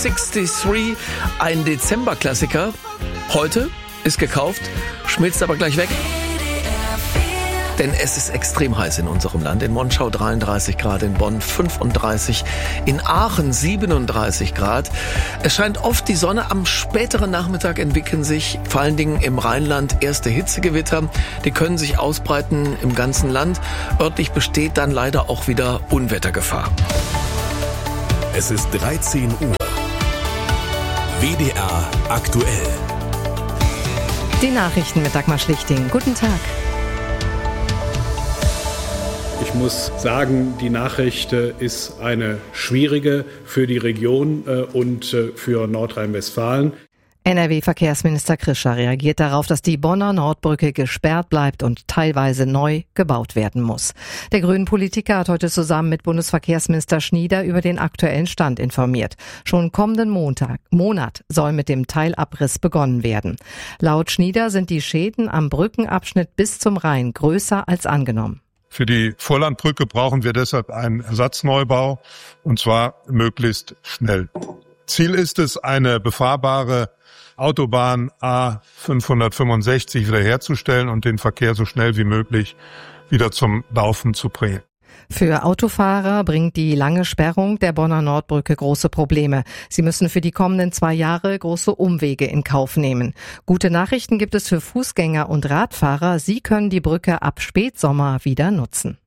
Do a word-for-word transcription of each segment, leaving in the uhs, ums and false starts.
sechsundsechzig, ein Dezember-Klassiker. Heute ist gekauft, schmilzt aber gleich weg. Denn es ist extrem heiß in unserem Land. In Monschau dreiunddreißig Grad, in Bonn fünfunddreißig, in Aachen siebenunddreißig Grad. Es scheint oft die Sonne. Am späteren Nachmittag entwickeln sich vor allen Dingen im Rheinland erste Hitzegewitter. Die können sich ausbreiten im ganzen Land. Örtlich besteht dann leider auch wieder Unwettergefahr. Es ist dreizehn Uhr. W D R aktuell. Die Nachrichten mit Dagmar Schlichting. Guten Tag. Ich muss sagen, die Nachricht ist eine schwierige für die Region und für Nordrhein-Westfalen. N R W-Verkehrsminister Krischer reagiert darauf, dass die Bonner Nordbrücke gesperrt bleibt und teilweise neu gebaut werden muss. Der Grünen-Politiker hat heute zusammen mit Bundesverkehrsminister Schnieder über den aktuellen Stand informiert. Schon kommenden Montag, Monat soll mit dem Teilabriss begonnen werden. Laut Schnieder sind die Schäden am Brückenabschnitt bis zum Rhein größer als angenommen. Für die Vorlandbrücke brauchen wir deshalb einen Ersatzneubau, und zwar möglichst schnell. Ziel ist es, eine befahrbare Autobahn A fünfhundertfünfundsechzig wiederherzustellen und den Verkehr so schnell wie möglich wieder zum Laufen zu bringen. Für Autofahrer bringt die lange Sperrung der Bonner Nordbrücke große Probleme. Sie müssen für die kommenden zwei Jahre große Umwege in Kauf nehmen. Gute Nachrichten gibt es für Fußgänger und Radfahrer. Sie können die Brücke ab Spätsommer wieder nutzen.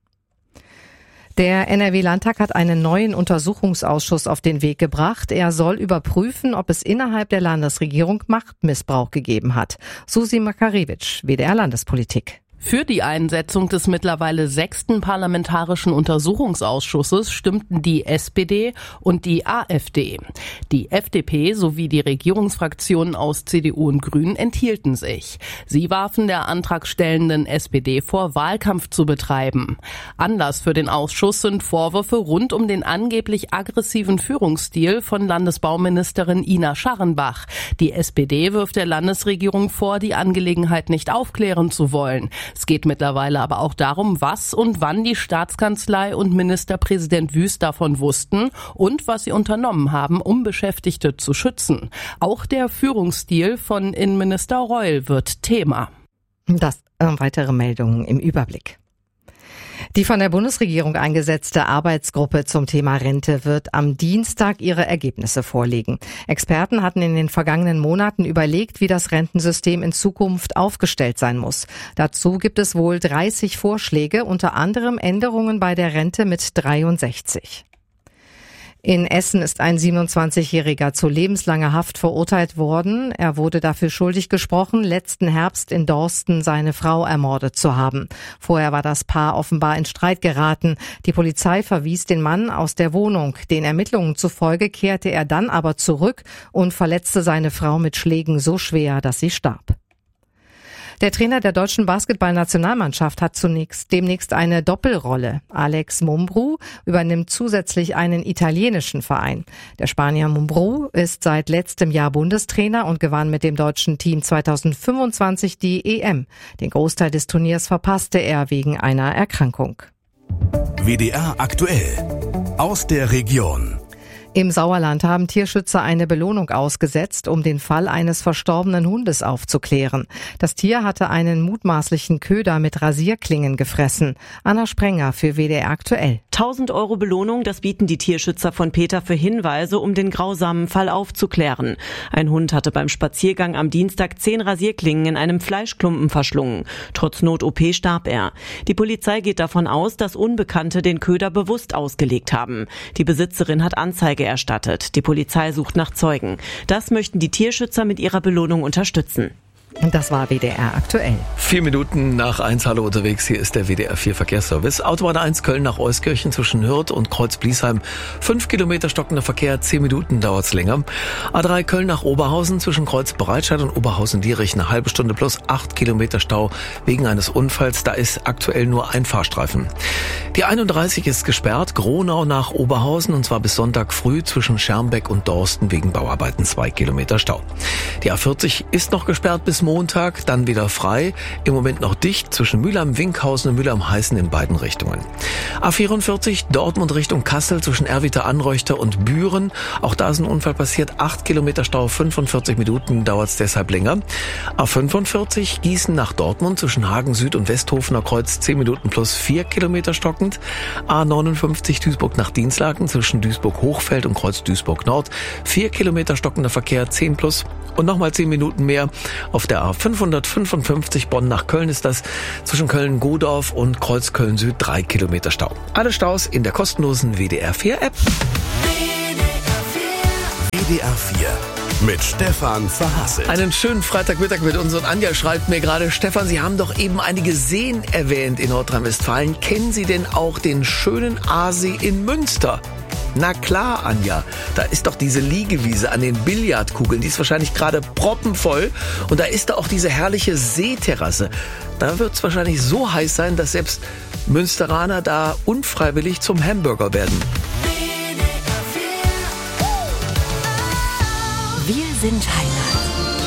Der N R W-Landtag hat einen neuen Untersuchungsausschuss auf den Weg gebracht. Er soll überprüfen, ob es innerhalb der Landesregierung Machtmissbrauch gegeben hat. Susi Makarewitsch, W D R Landespolitik. Für die Einsetzung des mittlerweile sechsten Parlamentarischen Untersuchungsausschusses stimmten die S P D und die AfD. Die F D P sowie die Regierungsfraktionen aus C D U und Grünen enthielten sich. Sie warfen der antragstellenden S P D vor, Wahlkampf zu betreiben. Anlass für den Ausschuss sind Vorwürfe rund um den angeblich aggressiven Führungsstil von Landesbauministerin Ina Scharrenbach. Die S P D wirft der Landesregierung vor, die Angelegenheit nicht aufklären zu wollen. Es geht mittlerweile aber auch darum, was und wann die Staatskanzlei und Ministerpräsident Wüst davon wussten und was sie unternommen haben, um Beschäftigte zu schützen. Auch der Führungsstil von Innenminister Reul wird Thema. Das äh, weitere Meldungen im Überblick. Die von der Bundesregierung eingesetzte Arbeitsgruppe zum Thema Rente wird am Dienstag ihre Ergebnisse vorlegen. Experten hatten in den vergangenen Monaten überlegt, wie das Rentensystem in Zukunft aufgestellt sein muss. Dazu gibt es wohl dreißig Vorschläge, unter anderem Änderungen bei der Rente mit dreiundsechzig. In Essen ist ein siebenundzwanzigjähriger zu lebenslanger Haft verurteilt worden. Er wurde dafür schuldig gesprochen, letzten Herbst in Dorsten seine Frau ermordet zu haben. Vorher war das Paar offenbar in Streit geraten. Die Polizei verwies den Mann aus der Wohnung. Den Ermittlungen zufolge kehrte er dann aber zurück und verletzte seine Frau mit Schlägen so schwer, dass sie starb. Der Trainer der deutschen Basketballnationalmannschaft hat zunächst demnächst eine Doppelrolle. Alex Mumbrú übernimmt zusätzlich einen italienischen Verein. Der Spanier Mumbrú ist seit letztem Jahr Bundestrainer und gewann mit dem deutschen Team zweitausendfünfundzwanzig die E M. Den Großteil des Turniers verpasste er wegen einer Erkrankung. W D R aktuell aus der Region. Im Sauerland haben Tierschützer eine Belohnung ausgesetzt, um den Fall eines verstorbenen Hundes aufzuklären. Das Tier hatte einen mutmaßlichen Köder mit Rasierklingen gefressen. Anna Sprenger für W D R aktuell. tausend Euro Belohnung, das bieten die Tierschützer von Peter für Hinweise, um den grausamen Fall aufzuklären. Ein Hund hatte beim Spaziergang am Dienstag zehn Rasierklingen in einem Fleischklumpen verschlungen. Trotz Not-O P starb er. Die Polizei geht davon aus, dass Unbekannte den Köder bewusst ausgelegt haben. Die Besitzerin hat Anzeige erstattet. Die Polizei sucht nach Zeugen. Das möchten die Tierschützer mit ihrer Belohnung unterstützen. Das war W D R aktuell. Vier Minuten nach eins, hallo unterwegs, hier ist der W D R vier Verkehrsservice. Autobahn eins Köln nach Euskirchen zwischen Hürth und Kreuz-Bliesheim. Fünf Kilometer stockender Verkehr, zehn Minuten dauert's länger. A drei Köln nach Oberhausen zwischen Kreuz-Bereitstadt und Oberhausen-Dierich. Eine halbe Stunde plus acht Kilometer Stau wegen eines Unfalls. Da ist aktuell nur ein Fahrstreifen. Die einunddreißig ist gesperrt, Gronau nach Oberhausen und zwar bis Sonntag früh zwischen Schermbeck und Dorsten wegen Bauarbeiten zwei Kilometer Stau. Die A vierzig ist noch gesperrt bis bis Montag, dann wieder frei. Im Moment noch dicht zwischen Mülheim-Winkhausen und Mülheim-Heißen in beiden Richtungen. A vierundvierzig Dortmund Richtung Kassel zwischen Erwitter-Anreuchter und Büren. Auch da ist ein Unfall passiert. acht Kilometer Stau, fünfundvierzig Minuten dauert es deshalb länger. A fünfundvierzig Gießen nach Dortmund zwischen Hagen Süd und Westhofener Kreuz zehn Minuten plus vier Kilometer stockend. A neunundfünfzig Duisburg nach Dinslaken zwischen Duisburg-Hochfeld und Kreuz Duisburg-Nord. vier Kilometer stockender Verkehr, zehn plus und nochmal zehn Minuten mehr. Auf der A fünfhundertfünfundfünfzig Bonn nach Köln ist das zwischen Köln-Godorf und Kreuz Köln-Süd drei Kilometer Stau. Alle Staus in der kostenlosen W D R vier App. W D R vier mit Stefan Verhassel. Einen schönen Freitagmittag mit uns und Anja schreibt mir gerade, Stefan, Sie haben doch eben einige Seen erwähnt in Nordrhein-Westfalen. Kennen Sie denn auch den schönen Aasee in Münster? Na klar, Anja, da ist doch diese Liegewiese an den Billardkugeln, die ist wahrscheinlich gerade proppenvoll und da ist da auch diese herrliche Seeterrasse. Da wird es wahrscheinlich so heiß sein, dass selbst Münsteraner da unfreiwillig zum Hamburger werden. Wir sind Heimat.